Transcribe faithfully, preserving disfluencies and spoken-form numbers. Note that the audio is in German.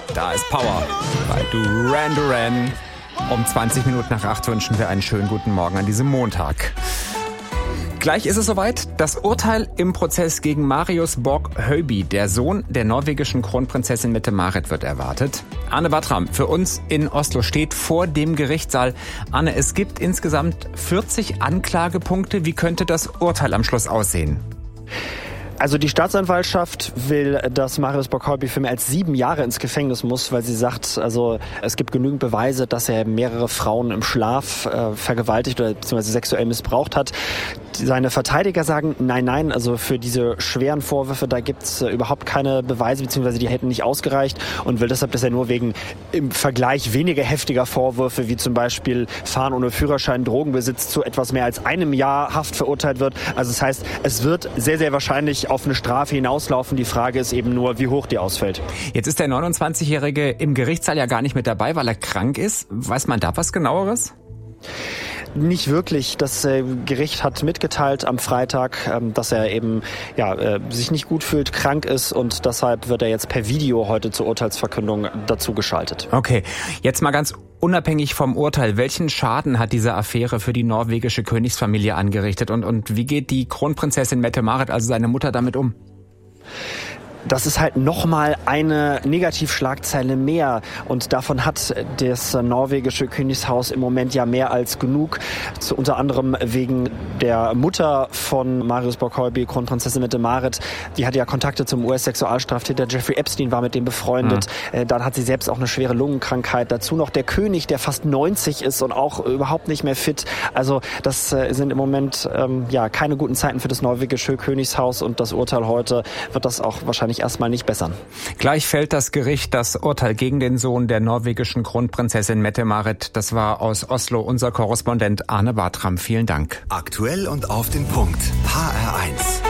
Da ist Power bei Duran Duran. Um zwanzig Minuten nach acht wünschen wir einen schönen guten Morgen an diesem Montag. Gleich ist es soweit. Das Urteil im Prozess gegen Marius Borg-Høiby, der Sohn der norwegischen Kronprinzessin Mette-Marit, wird erwartet. Arne Bartram für uns in Oslo steht vor dem Gerichtssaal. Arne, es gibt insgesamt vierzig Anklagepunkte. Wie könnte das Urteil am Schluss aussehen? Also die Staatsanwaltschaft will, dass Marius Borg-Høiby für mehr als sieben Jahre ins Gefängnis muss, weil sie sagt, also es gibt genügend Beweise, dass er mehrere Frauen im Schlaf äh, vergewaltigt oder beziehungsweise sexuell missbraucht hat. Seine Verteidiger sagen, nein, nein, also für diese schweren Vorwürfe, da gibt's äh, überhaupt keine Beweise, beziehungsweise die hätten nicht ausgereicht, und will deshalb, dass er nur wegen im Vergleich weniger heftiger Vorwürfe, wie zum Beispiel Fahren ohne Führerschein, Drogenbesitz, zu etwas mehr als einem Jahr Haft verurteilt wird. Also das heißt, es wird sehr, sehr wahrscheinlich auf eine Strafe hinauslaufen. Die Frage ist eben nur, wie hoch die ausfällt. Jetzt ist der neunundzwanzigjährige im Gerichtssaal ja gar nicht mit dabei, weil er krank ist. Weiß man da was Genaueres? Nicht wirklich. Das äh, Gericht hat mitgeteilt am Freitag, ähm, dass er eben ja äh, sich nicht gut fühlt, krank ist, und deshalb wird er jetzt per Video heute zur Urteilsverkündung dazu geschaltet. Okay, jetzt mal ganz unabhängig vom Urteil. Welchen Schaden hat diese Affäre für die norwegische Königsfamilie angerichtet, und, und wie geht die Kronprinzessin Mette-Marit, also seine Mutter, damit um? Das ist halt nochmal eine Negativschlagzeile mehr, und davon hat das norwegische Königshaus im Moment ja mehr als genug. Zu, unter anderem wegen der Mutter von Marius Borg-Høiby, Kronprinzessin Mette-Marit. Die hatte ja Kontakte zum U S-Sexualstraftäter Jeffrey Epstein, war mit dem befreundet. Mhm. Dann hat sie selbst auch eine schwere Lungenkrankheit. Dazu noch der König, der fast neunzig ist und auch überhaupt nicht mehr fit. Also das sind im Moment ähm, ja keine guten Zeiten für das norwegische Königshaus, und das Urteil heute wird das auch wahrscheinlich erstmal nicht bessern. Gleich fällt das Gericht das Urteil gegen den Sohn der norwegischen Kronprinzessin Mette-Marit. Das war aus Oslo unser Korrespondent Arne Bartram. Vielen Dank. Aktuell und auf den Punkt. H R eins.